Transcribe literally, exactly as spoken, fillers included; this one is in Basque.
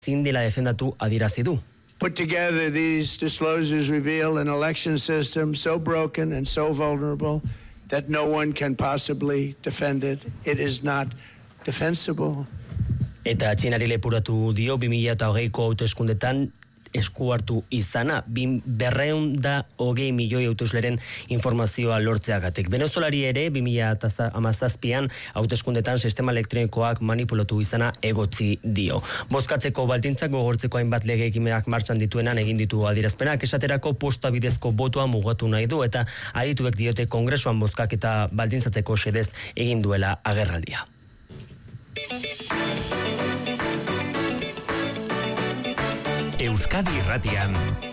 ezin dela defendatu adierazi du. Put together, these disclosures reveal an election system so broken and so vulnerable that no one can possibly defend it. It is not defensible. Eta Txinari lepuratu dio bi mila hogeiko hauteskundetan esku hartu izana, berreun da hogei milioi hautesleren informazioa lortzeagatik. Venezuelari ere, bi mila hamazazpian hauteskundetan sistema elektronikoak manipulatu izana egotzi dio. Bozkatzeko baldintzak gogortzeko hainbat lege ekimenak martxan dituenan egin ditu adierazpenak, esaterako posta bidezko botoa mugatu nahi du, eta adituek diote kongresuan bozkak eta baldintzatzeko xedez egin duela agerraldia. Euskadi Irratian